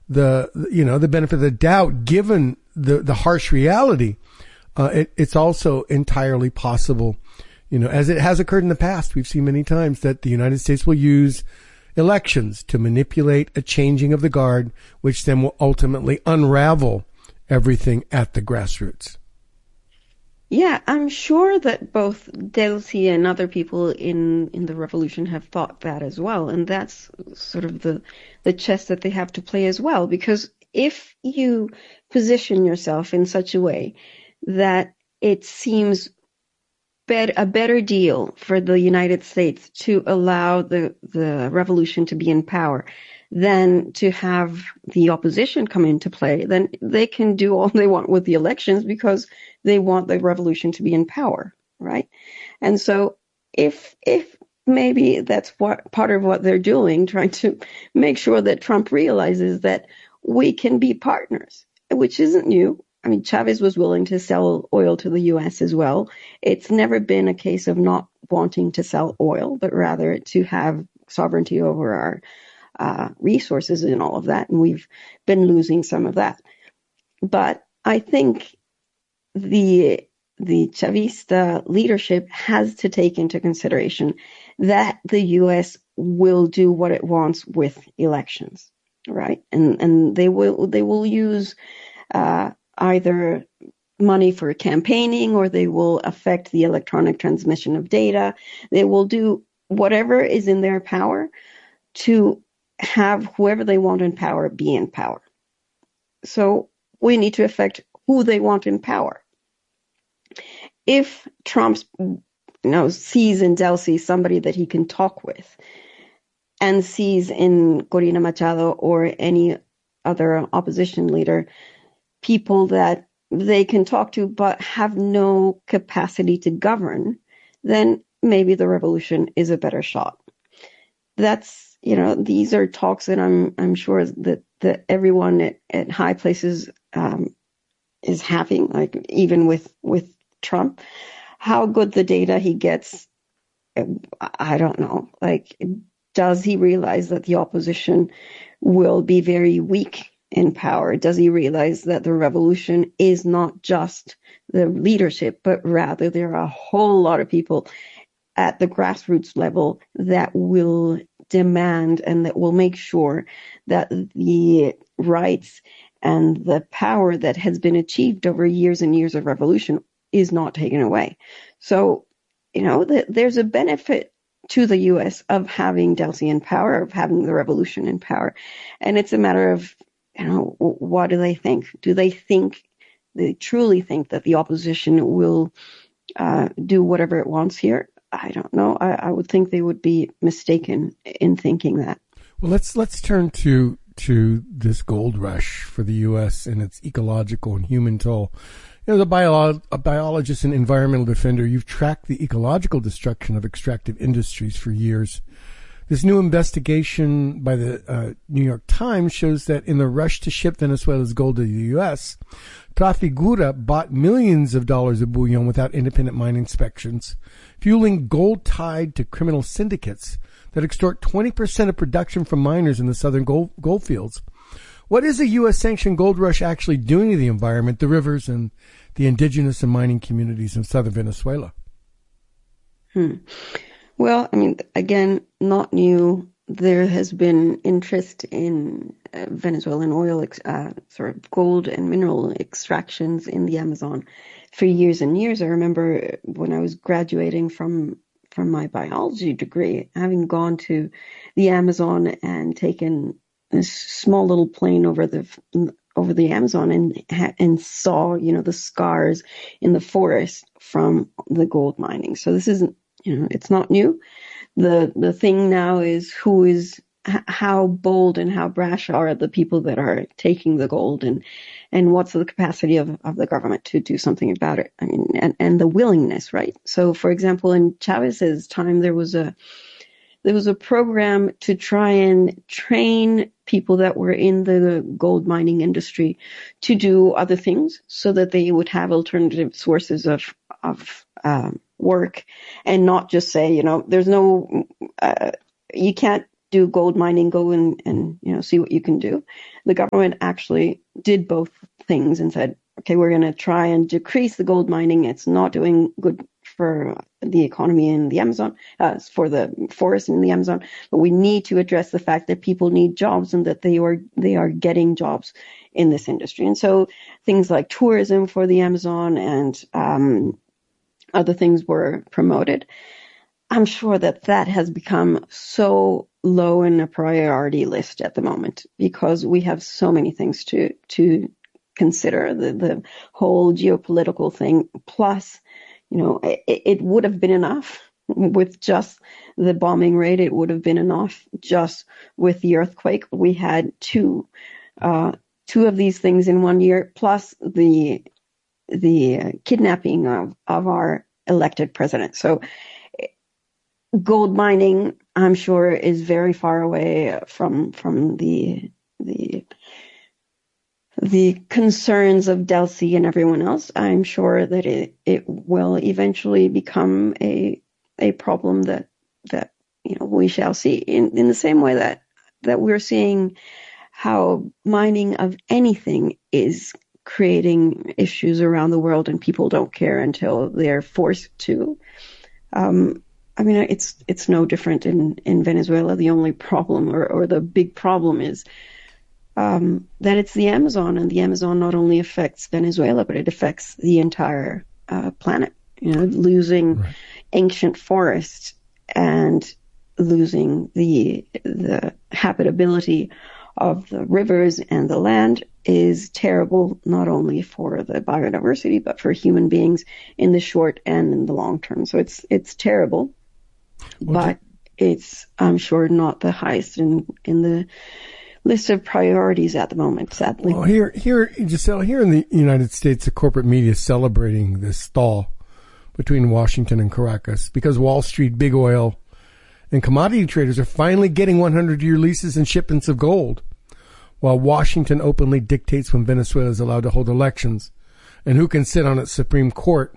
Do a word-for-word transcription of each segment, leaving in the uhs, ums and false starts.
the, you know, the benefit of the doubt, given the, the harsh reality, uh, it, it's also entirely possible, you know, as it has occurred in the past. We've seen many times that the United States will use elections to manipulate a changing of the guard, which then will ultimately unravel everything at the grassroots. Yeah, I'm sure that both Delcy and other people in, in the revolution have thought that as well. And that's sort of the, the chess that they have to play as well. Because if you position yourself in such a way that it seems bet, a better deal for the United States to allow the, the revolution to be in power than to have the opposition come into play, then they can do all they want with the elections because they want the revolution to be in power, right? And so if if maybe that's what part of what they're doing, trying to make sure that Trump realizes that we can be partners, which isn't new. I mean, Chavez was willing to sell oil to the U S as well. It's never been a case of not wanting to sell oil, but rather to have sovereignty over our Uh, resources and all of that, and we've been losing some of that. But I think the the Chavista leadership has to take into consideration that the U S will do what it wants with elections, right? And and they will they will use uh, either money for campaigning, or they will affect the electronic transmission of data. They will do whatever is in their power to have whoever they want in power be in power. So we need to affect who they want in power. If Trump, you know, sees in Delcy somebody that he can talk with, and sees in Corina Machado or any other opposition leader people that they can talk to but have no capacity to govern, then maybe the revolution is a better shot. That's You know, these are talks that I'm I'm sure that, that everyone at, at high places um, is having, like even with with Trump. How good the data he gets, I don't know. Like, does he realize that the opposition will be very weak in power? Does he realize that the revolution is not just the leadership, but rather there are a whole lot of people at the grassroots level that will demand and that will make sure that the rights and the power that has been achieved over years and years of revolution is not taken away. So, you know, the, there's a benefit to the U S of having Delcy in power, of having the revolution in power. And it's a matter of, you know, what do they think? Do they think, they truly think that the opposition will uh, do whatever it wants here? I don't know. I, I would think they would be mistaken in thinking that. Well, let's let's turn to to this gold rush for the U S and its ecological and human toll. You know, as a, bio, a biologist and environmental defender, you've tracked the ecological destruction of extractive industries for years. This new investigation by the uh, New York Times shows that in the rush to ship Venezuela's gold to the U S, Trafigura bought millions of dollars of bullion without independent mine inspections, fueling gold tied to criminal syndicates that extort twenty percent of production from miners in the southern gold, gold fields. What is a U S sanctioned gold rush actually doing to the environment, the rivers, and the indigenous and mining communities in southern Venezuela? Hmm. Well, I mean, again, not new. There has been interest in uh, Venezuelan oil, uh, sort of gold and mineral extractions in the Amazon for years and years. I remember when I was graduating from from my biology degree, having gone to the Amazon and taken a small little plane over the over the Amazon and and saw, you know, the scars in the forest from the gold mining. So this isn't, you know, it's not new. The the thing now is who is how bold and how brash are the people that are taking the gold, and and what's the capacity of, of the government to do something about it. I mean, and, and the willingness, right? So, for example, in Chavez's time, there was a there was a program to try and train people that were in the gold mining industry to do other things so that they would have alternative sources of of um, work, and not just say, you know, there's no, uh, you can't do gold mining, go and, and, you know, see what you can do. The government actually did both things and said, okay, we're going to try and decrease the gold mining. It's not doing good for the economy in the Amazon, uh, for the forest in the Amazon, but we need to address the fact that people need jobs and that they are, they are getting jobs in this industry. And so things like tourism for the Amazon and, um, other things were promoted. I'm sure that that has become so low in a priority list at the moment because we have so many things to, to consider, the, the whole geopolitical thing. Plus, you know, it, it would have been enough with just the bombing raid. It would have been enough just with the earthquake. We had two, uh, two of these things in one year, plus the, the kidnapping of, of our elected president. So gold mining, I'm sure, is very far away from, from the, the, the concerns of Delsey and everyone else. I'm sure that it, it will eventually become a, a problem that, that, you know, we shall see in, in the same way that, that we're seeing how mining of anything is creating issues around the world and people don't care until they're forced to. Um, I mean, it's, it's no different in, in Venezuela. The only problem or, or the big problem is, um, that it's the Amazon, and the Amazon not only affects Venezuela, but it affects the entire, uh, planet, you know, losing right. ancient forests and losing the, the habitability of the rivers and the land is terrible, not only for the biodiversity, but for human beings in the short and in the long term. So it's, it's terrible, well, but it's, I'm sure, not the highest in, in the list of priorities at the moment, sadly. Well, here, here, Giselle, here in the United States, the corporate media is celebrating this stall between Washington and Caracas because Wall Street, big oil, and commodity traders are finally getting one hundred year leases and shipments of gold, while Washington openly dictates when Venezuela is allowed to hold elections and who can sit on its Supreme Court.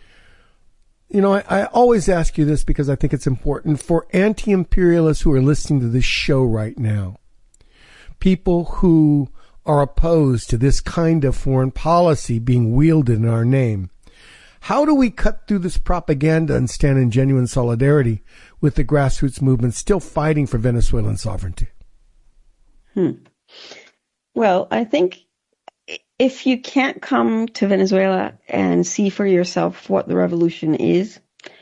You know, I, I always ask you this because I think it's important for anti-imperialists who are listening to this show right now, people who are opposed to this kind of foreign policy being wielded in our name. How do we cut through this propaganda and stand in genuine solidarity with the grassroots movement still fighting for Venezuelan sovereignty? Hmm. Well, I think if you can't come to Venezuela and see for yourself what the revolution is,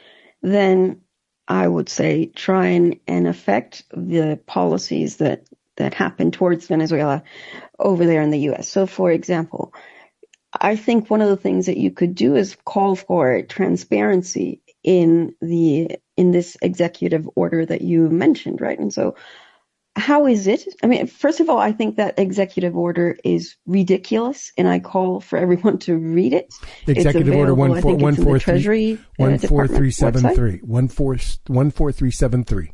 then I would say try and, and affect the policies that, that happen towards Venezuela over there in the U S. So, for example, I think one of the things that you could do is call for transparency in the in this executive order that you mentioned, right? And so how is it? I mean, first of all, I think that executive order is ridiculous, and I call for everyone to read it. Executive order one four one four three one four three seven three one four one four three seven three.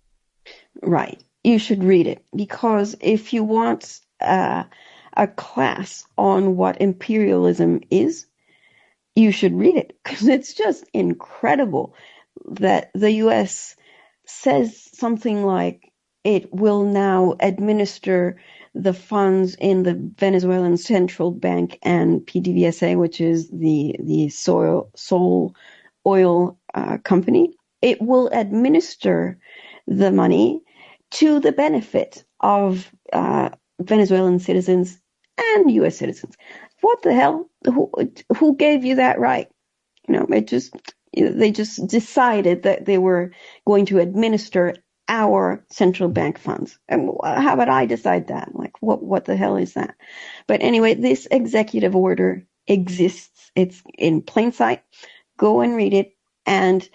Right. You should read it, because if you want uh, a class on what imperialism is, you should read it, because it's just incredible that the U S says something like it will now administer the funds in the Venezuelan Central Bank and P D V S A, which is the the soil, Sol oil uh, company. It will administer the money to the benefit of uh, Venezuelan citizens and U S citizens. What the hell? Who, who gave you that right? You know, it just, they just decided that they were going to administer our central bank funds. And how about I decide that? Like, what, what the hell is that? But anyway, this executive order exists. It's in plain sight. Go and read it and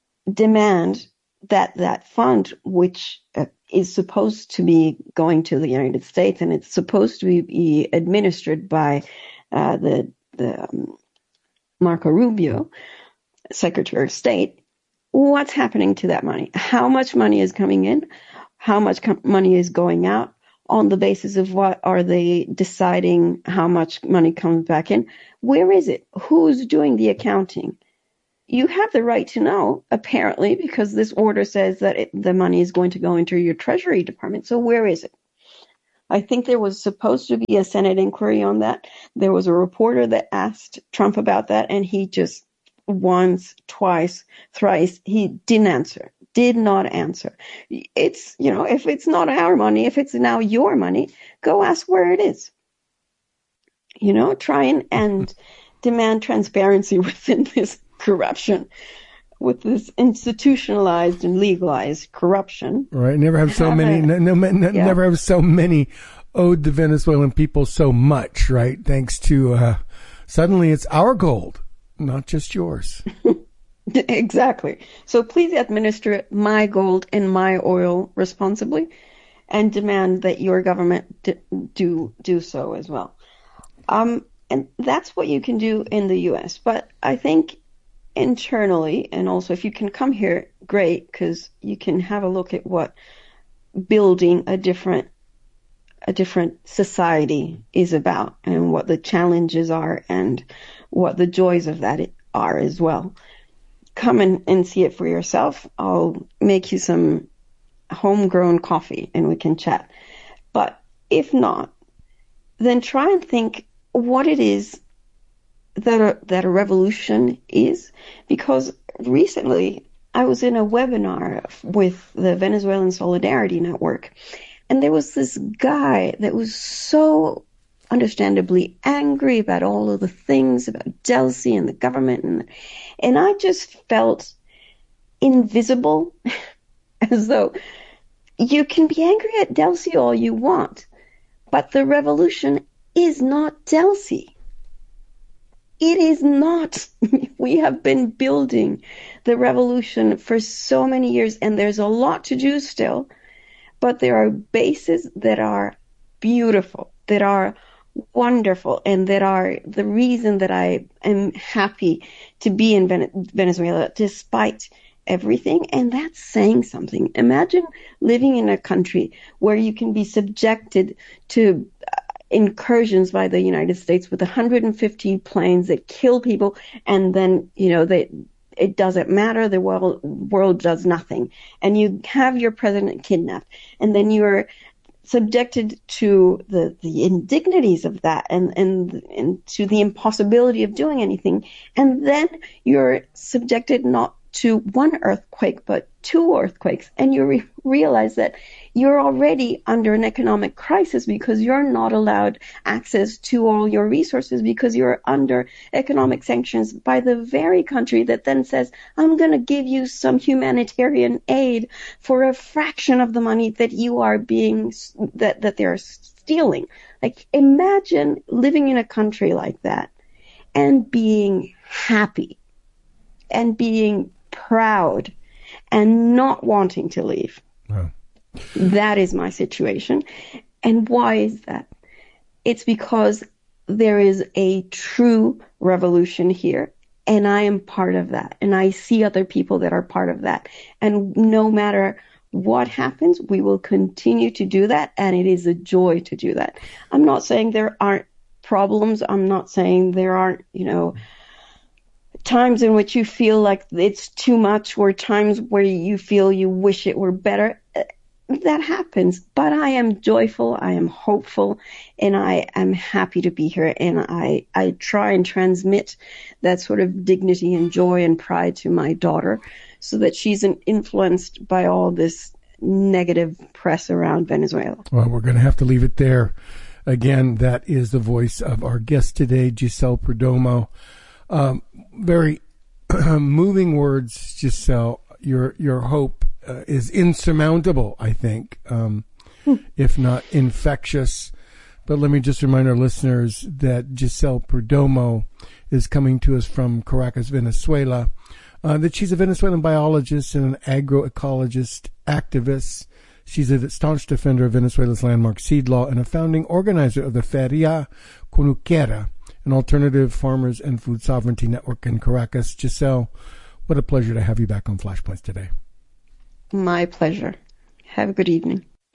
demand that that fund, which uh, is supposed to be going to the United States, and it's supposed to be, be administered by uh, the, the um, Marco Rubio, Secretary of State. What's happening to that money? How much money is coming in? How much com- money is going out? On the basis of what are they deciding how much money comes back in? Where is it? Who's doing the accounting? you have the right to know, apparently, because this order says that it, the money is going to go into your Treasury Department. So where is it? I think there was supposed to be a Senate inquiry on that. There was a reporter that asked Trump about that, and he just once, twice, thrice, he didn't answer, did not answer. It's, you know, if it's not our money, if it's now your money, go ask where it is. You know, try and, and demand transparency within this corruption, with this institutionalized and legalized corruption. Right. Never have so have many, a, no, no, no, yeah. never have so many owed the Venezuelan people so much, right? Thanks to, uh, suddenly it's our gold, not just yours. Exactly. So please administer my gold and my oil responsibly, and demand that your government d- do, do so as well. Um, and that's what you can do in the U S. But I think internally, and also if you can come here, great, because you can have a look at what building a different a different society is about, and what the challenges are, and what the joys of that are as well. Come and, and see it for yourself. I'll make you some homegrown coffee and we can chat. But if not, then try and think what it is that a, that a revolution is. Because recently I was in a webinar with the Venezuelan Solidarity Network, and there was this guy that was so understandably angry about all of the things about Delcy and the government, and and I just felt invisible, as though you can be angry at Delcy all you want, but the revolution is not Delcy. It is not. We have been building the revolution for so many years, and there's a lot to do still, but there are bases that are beautiful, that are wonderful, and that are the reason that I am happy to be in Venezuela despite everything. And that's saying something. Imagine living in a country where you can be subjected to incursions by the United States with one hundred fifty planes that kill people, and then, you know, they it doesn't matter, the world world does nothing, and you have your president kidnapped, and then you're subjected to the, the indignities of that, and, and and to the impossibility of doing anything, and then you're subjected not to one earthquake but two earthquakes, and you re- realize that you're already under an economic crisis because you're not allowed access to all your resources because you're under economic sanctions by the very country that then says, I'm going to give you some humanitarian aid for a fraction of the money that you are being, that, that they're stealing. Like, imagine living in a country like that and being happy and being proud and not wanting to leave. Wow. That is my situation. And why is that? It's because there is a true revolution here, and I am part of that. And I see other people that are part of that. And no matter what happens, we will continue to do that, and it is a joy to do that. I'm not saying there aren't problems. I'm not saying there aren't, you know, times in which you feel like it's too much, or times where you feel you wish it were better. That happens, but I am joyful, I am hopeful, and I am happy to be here, and I, I try and transmit that sort of dignity and joy and pride to my daughter so that she's influenced by all this negative press around Venezuela. Well, we're going to have to leave it there. Again, that is the voice of our guest today, Giselle Perdomo. Um, very moving words, Giselle. Your, your hope Uh, is insurmountable, I think, um, hmm. if not infectious. But let me just remind our listeners that Giselle Perdomo is coming to us from Caracas, Venezuela, uh, that she's a Venezuelan biologist and an agroecologist activist. She's a staunch defender of Venezuela's landmark seed law and a founding organizer of the Feria Conuquera, an alternative farmers and food sovereignty network in Caracas. Giselle, what a pleasure to have you back on Flashpoints today. My pleasure. Have a good evening.